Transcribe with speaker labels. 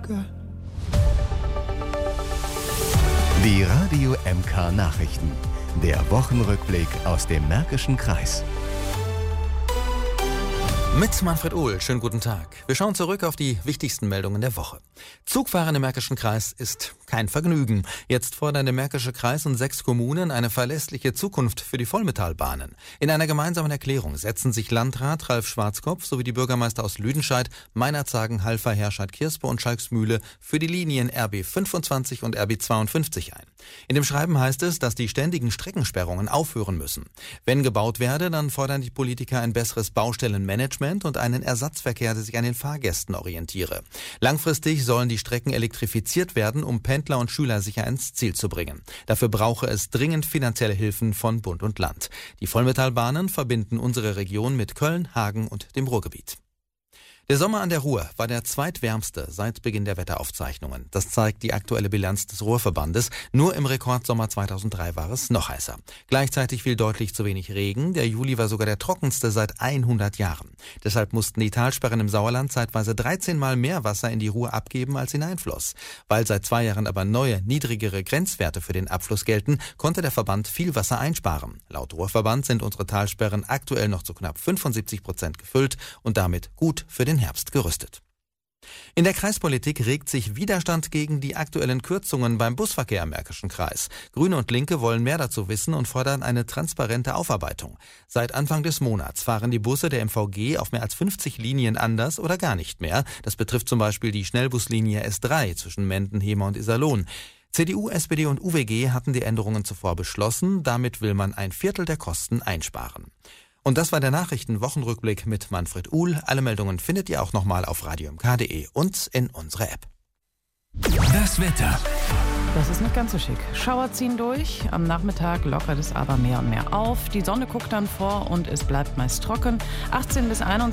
Speaker 1: Sorge.
Speaker 2: Die Radio MK Nachrichten. Der Wochenrückblick aus dem Märkischen Kreis.
Speaker 3: Mit Manfred Uhl, schönen guten Tag. Wir schauen zurück auf die wichtigsten Meldungen der Woche. Zugfahren im Märkischen Kreis ist kein Vergnügen. Jetzt fordern der Märkische Kreis und 6 Kommunen eine verlässliche Zukunft für die Vollmetallbahnen. In einer gemeinsamen Erklärung setzen sich Landrat Ralf Schwarzkopf sowie die Bürgermeister aus Lüdenscheid, Meinerzhagen, Halver, Herscheid-Kirspe und Schalksmühle für die Linien RB 25 und RB 52 ein. In dem Schreiben heißt es, dass die ständigen Streckensperrungen aufhören müssen. Wenn gebaut werde, dann fordern die Politiker ein besseres Baustellenmanagement und einen Ersatzverkehr, der sich an den Fahrgästen orientiere. Langfristig sollen die Strecken elektrifiziert werden, um Pendler und Schüler sicher ins Ziel zu bringen. Dafür brauche es dringend finanzielle Hilfen von Bund und Land. Die Vollmetallbahnen verbinden unsere Region mit Köln, Hagen und dem Ruhrgebiet. Der Sommer an der Ruhr war der zweitwärmste seit Beginn der Wetteraufzeichnungen. Das zeigt die aktuelle Bilanz des Ruhrverbandes. Nur im Rekordsommer 2003 war es noch heißer. Gleichzeitig fiel deutlich zu wenig Regen. Der Juli war sogar der trockenste seit 100 Jahren. Deshalb mussten die Talsperren im Sauerland zeitweise 13 Mal mehr Wasser in die Ruhr abgeben, als hineinfloss. Weil seit 2 Jahren aber neue, niedrigere Grenzwerte für den Abfluss gelten, konnte der Verband viel Wasser einsparen. Laut Ruhrverband sind unsere Talsperren aktuell noch zu knapp 75% gefüllt und damit gut für den Herbst gerüstet. In der Kreispolitik regt sich Widerstand gegen die aktuellen Kürzungen beim Busverkehr im Märkischen Kreis. Grüne und Linke wollen mehr dazu wissen und fordern eine transparente Aufarbeitung. Seit Anfang des Monats fahren die Busse der MVG auf mehr als 50 Linien anders oder gar nicht mehr. Das betrifft zum Beispiel die Schnellbuslinie S3 zwischen Menden, Hemer und Iserlohn. CDU, SPD und UWG hatten die Änderungen zuvor beschlossen. Damit will man 1/4 der Kosten einsparen. Und das war der Nachrichten-Wochenrückblick mit Manfred Uhl. Alle Meldungen findet ihr auch nochmal auf radiomk.de und in unserer App.
Speaker 2: Das Wetter.
Speaker 4: Das ist nicht ganz so schick. Schauer ziehen durch. Am Nachmittag lockert es aber mehr und mehr auf. Die Sonne guckt dann vor und es bleibt meist trocken. 18 bis 21